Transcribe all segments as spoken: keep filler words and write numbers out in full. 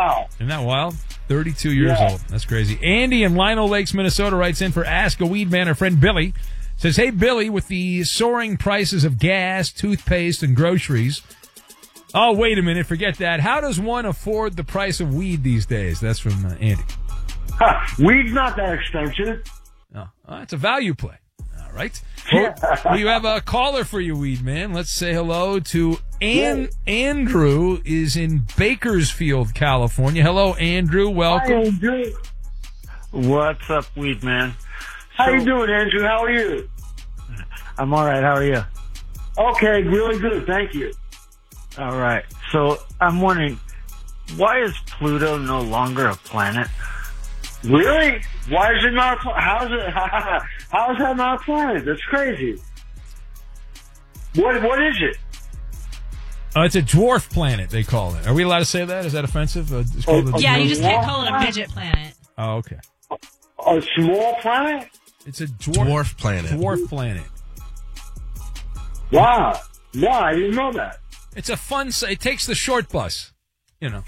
Wow. Isn't that wild? thirty-two years Yeah. old. That's crazy. Andy in Lino Lakes, Minnesota writes in for Ask a Weed Man. Our friend Billy says, hey, Billy, with the soaring prices of gas, toothpaste, and groceries. Oh, wait a minute. Forget that. How does one afford the price of weed these days? That's from uh, Andy. Huh. Weed's not that expensive. Oh, oh, it's a value play. All right. Well, we have a caller for you, Weed Man. Let's say hello to An- Andrew is in Bakersfield, California. Hello, Andrew. Welcome. Hi, Andrew. What's up, Weed Man? How So- you doing, Andrew? How are you? I'm all right. How are you? Okay, really good. Thank you. All right. So I'm wondering, why is Pluto no longer a planet? Really? Why is it not? A pla- how's it? How is that not a planet? That's crazy. What? What is it? Uh, it's a dwarf planet, they call it. Are we allowed to say that? Is that offensive? Uh, it's called Oh, a- Yeah, you just can't What? call it a midget planet. Oh, okay. A small planet? It's a dwarf, Dwarf planet. dwarf planet. Wow. No, I didn't know that. It's a fun. s- It takes the short bus. You know.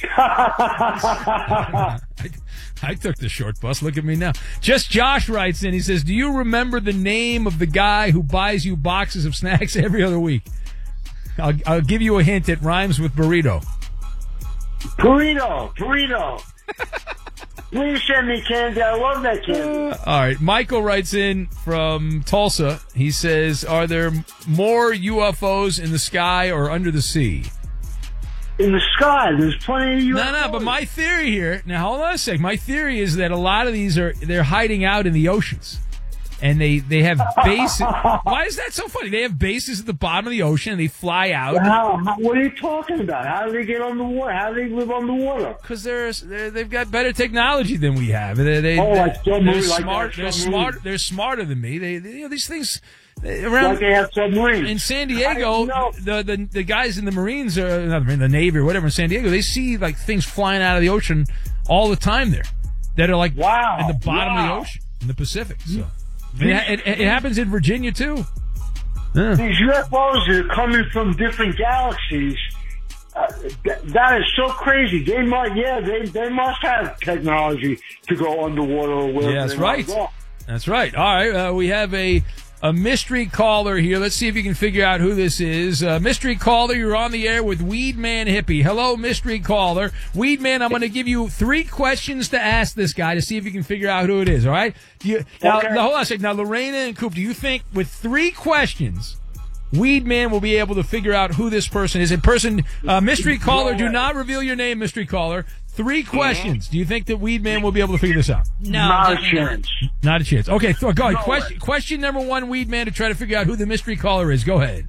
I, I took the short bus. Look at me now. Just Josh writes in. He says, "Do you remember the name of the guy who buys you boxes of snacks every other week?" I'll, I'll give you a hint. It rhymes with burrito. Burrito. Burrito. Please send me candy. I love that candy. Uh, all right. Michael writes in from Tulsa. He says, "Are there more U F Os in the sky or under the sea?" In the sky, there's plenty of U F Os. No, no, but my theory here, now hold on a sec. My theory is that a lot of these are, they're hiding out in the oceans. And they, they have bases. Why is that so funny? They have bases at the bottom of the ocean and they fly out. How, how, what are you talking about? How do they get underwater? How do they live underwater? Because they're, they're, they've got better technology than we have. They, they, Oh, like they're, submarine- like smart, that they're, submarine. smart, they're smarter than me. They, they you know, these things, they, around Like they have submarines. in San I Diego, know. the, the the guys in the Marines, or not the Marines, the Navy or whatever in San Diego, they see like things flying out of the ocean all the time there that are like Wow. in the bottom of the Wow. ocean in the Pacific. So it, it, it happens in Virginia too. Yeah. These U F Os are coming from different galaxies. Uh, th- that is so crazy. They must, yeah, they they must have technology to go underwater or wherever. Yeah, that's they wanna right. go. That's right. All right, uh, we have a a mystery caller here. Let's see if you can figure out who this is. Uh, mystery caller, you're on the air with Weed Man Hippie. Hello, mystery caller. Weed Man, I'm going to give you three questions to ask this guy to see if you can figure out who it is, all right? Do you, now, Okay. now, hold on a second. Now, Lorena and Coop, do you think with three questions, Weed Man will be able to figure out who this person is? In person, uh, mystery caller, do not reveal your name, mystery caller. Three questions. Do you think that Weed Man will be able to figure this out? No, Not a definitely not. chance. Not a chance. Okay, so go ahead. No question, way. question number one, Weed Man, to try to figure out who the mystery caller is. Go ahead.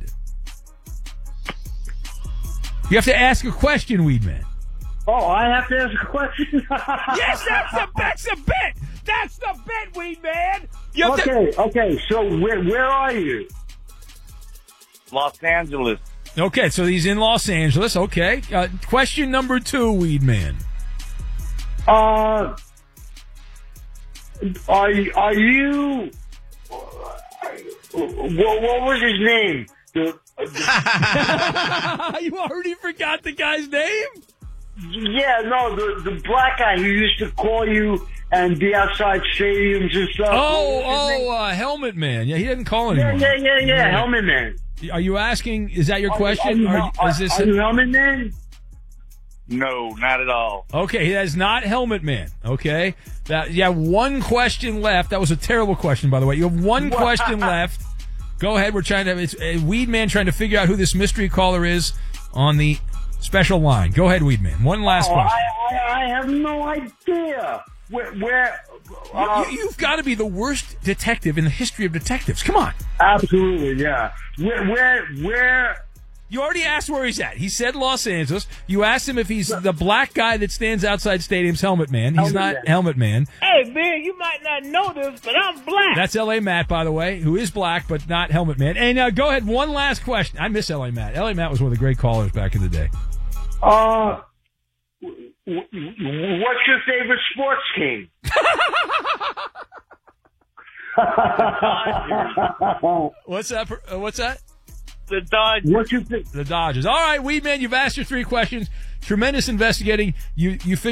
You have to ask a question, Weed Man. Oh, I have to ask a question? Yes, that's the, that's the bit. That's the bit, Weed Man. You have to- Okay, okay, so where where are you? Los Angeles. okay, so he's in Los Angeles. Okay. Uh, question number two, Weed Man. Uh, are you, are you, what, what was his name? The, You already forgot the guy's name? yeah, no, the, the black guy who used to call you and be outside stadiums and stuff. Oh, What was his name? oh, uh, Helmet Man. Yeah, he didn't call Yeah, anymore. yeah, yeah, yeah, Helmet Man. Are you asking, is that your Are you- question? Are, you, Or are, is this are you Helmet Man? No, not at all. Okay, that is not Helmet Man. Okay, that you have one question left. That was a terrible question, by the way. You have one question left. Go ahead. We're trying to. It's uh, Weed Man trying to figure out who this mystery caller is on the special line. Go ahead, Weed Man. One last Oh, question. I, I, I have no idea. Where, where uh, you, you've got to be the worst detective in the history of detectives. Come on. absolutely, yeah. Where, where, where, You already asked where he's at. He said Los Angeles. You asked him if he's the black guy that stands outside stadiums, Helmet Man. He's Helmet not Man. Helmet Man. Hey, man, you might not know this, but I'm black. That's L A Matt, by the way, who is black, but not Helmet Man. And uh, go ahead, one last question. I miss L A Matt. L A Matt was one of the great callers back in the day. uh, w- w- what's your favorite sports team? What's that? For, uh, what's that? The Dodgers. What's your fa- The Dodgers. All right, Weed Man, you've asked your three questions. Tremendous investigating. You you figured